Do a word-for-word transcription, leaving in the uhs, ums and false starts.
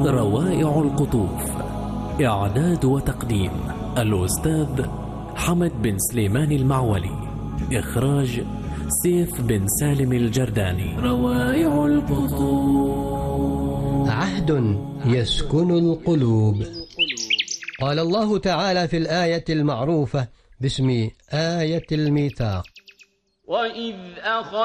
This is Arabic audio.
روائع القطوف. إعداد وتقديم الأستاذ حمد بن سليمان المعولي. إخراج سيف بن سالم الجرداني. روائع القطوف. عهد يسكن القلوب. قال الله تعالى في الآية المعروفة باسم آية الميثاق: وإذ أخذ